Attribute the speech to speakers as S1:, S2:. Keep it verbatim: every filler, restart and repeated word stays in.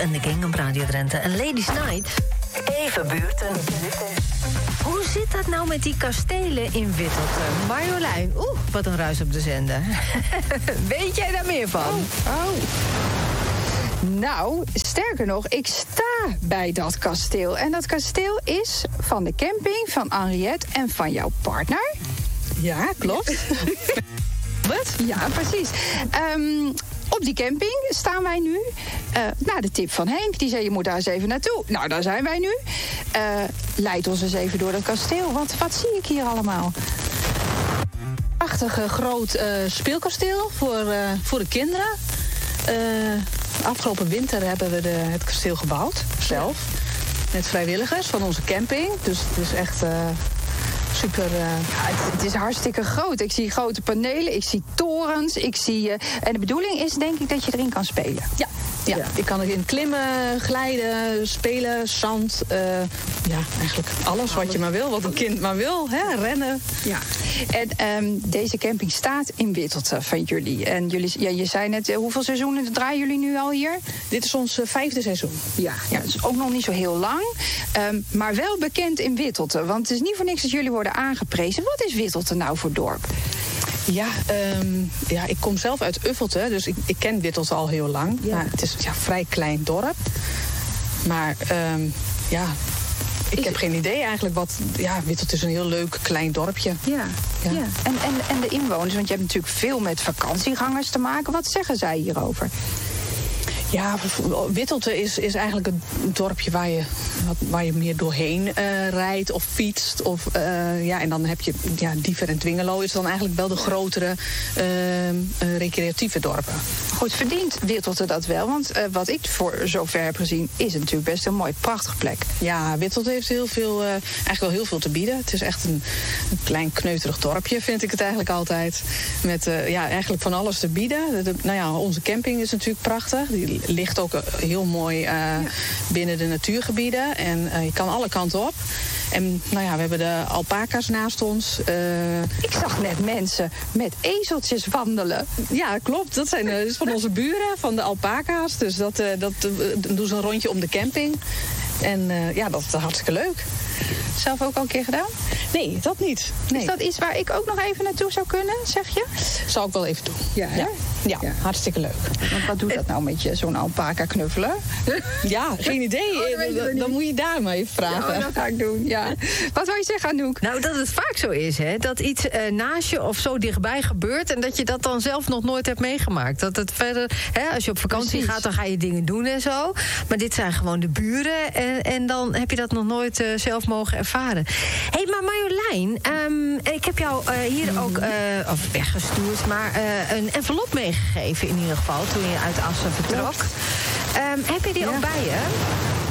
S1: en de Gang op Radio Drenthe. En Ladies Night. Even buurten. Hoe zit dat nou met die kastelen in Wittelten? Marjolein, oeh, wat een ruis op de zender. Weet jij daar meer van?
S2: Oh, oh. Nou, sterker nog, ik sta bij dat kasteel. En dat kasteel is van de camping van Henriette en van jouw partner. Ja, klopt. Wat? Ja, precies. Um, op die camping staan wij nu. Uh, na de tip van Henk, die zei je moet daar eens even naartoe. Nou, daar zijn wij nu. Uh, leid ons eens even door dat kasteel. Want wat zie ik hier allemaal?
S3: Prachtig groot uh, speelkasteel voor, uh, voor de kinderen. Uh, afgelopen winter hebben we de, het kasteel gebouwd, zelf. Met vrijwilligers van onze camping. Dus het is echt... Uh, Super, uh...
S2: ja, het, het is hartstikke groot. Ik zie grote panelen, ik zie torens, ik zie... Uh, en de bedoeling is denk ik dat je erin kan spelen.
S3: Ja, ja. ja. Ik kan erin klimmen, glijden, spelen, zand. Uh, ja, eigenlijk alles wat je maar wil, wat een kind maar wil. Hè? Rennen.
S2: Ja. En um, deze camping staat in Wittelten van jullie. En jullie, ja, je zei net, uh, hoeveel seizoenen draaien jullie nu al hier?
S3: Dit is ons uh, vijfde seizoen.
S2: Ja, ja, dat is ook nog niet zo heel lang. Um, maar wel bekend in Wittelten. Want het is niet voor niks dat jullie worden aangeprezen. Wat is Wittelten nou voor dorp?
S3: Ja, um, ja, ik kom zelf uit Uffelte, dus ik, ik ken Wittelten al heel lang. Ja. Maar het is ja, een vrij klein dorp. Maar um, ja, ik is heb geen idee eigenlijk wat... Ja, Wittelten is een heel leuk klein dorpje.
S2: Ja, ja. ja. En, en, en de inwoners, want je hebt natuurlijk veel met vakantiegangers te maken. Wat zeggen zij hierover?
S3: Ja, Wittelten is, is eigenlijk een dorpje waar je, waar je meer doorheen uh, rijdt of fietst. Of, uh, ja, en dan heb je ja, Diever en Dwingelo is dan eigenlijk wel de grotere uh, uh, recreatieve dorpen.
S2: Goed, verdient Wittelten dat wel? Want uh, wat ik voor zover heb gezien is het natuurlijk best een mooi, prachtige plek.
S3: Ja, Wittelten heeft heel veel, uh, eigenlijk wel heel veel te bieden. Het is echt een, een klein kneuterig dorpje, vind ik het eigenlijk altijd. Met uh, ja, eigenlijk van alles te bieden. De, nou ja, onze camping is natuurlijk prachtig. Die ligt ook heel mooi uh, ja. binnen de natuurgebieden. En uh, je kan alle kanten op. En nou ja, we hebben de alpaca's naast ons. Uh,
S2: ik zag net mensen met ezeltjes wandelen.
S3: Ja, klopt. Dat zijn uh, van onze buren, van de alpaca's. Dus dat, uh, dat uh, doen ze een rondje om de camping. En uh, ja, dat is hartstikke leuk.
S2: Zelf ook al een keer gedaan?
S3: Nee, dat niet. Nee.
S2: Is dat iets waar ik ook nog even naartoe zou kunnen, zeg je?
S3: Zou ik wel even doen.
S2: Ja,
S3: ja. ja, ja. hartstikke leuk.
S2: Want wat doet dat nou met je, zo'n alpaca knuffelen?
S3: Ja, geen idee. Oh, dan, dan moet je daar maar even vragen.
S2: Ja, dat ga ik doen, ja. Wat wil je zeggen, Anouk?
S1: Nou, dat het vaak zo is, hè. Dat iets uh, naast je of zo dichtbij gebeurt... en dat je dat dan zelf nog nooit hebt meegemaakt. Dat het verder, hè, als je op vakantie Precies. gaat, dan ga je dingen doen en zo. Maar dit zijn gewoon de buren. En, en dan heb je dat nog nooit uh, zelf mogen ervaren. Hé, hey, maar Marjolein, um, ik heb jou uh, hier ook uh, of weggestuurd... maar uh, een envelop meegegeven in ieder geval... toen je uit Assen vertrok. Um, heb je die ja. ook bij je?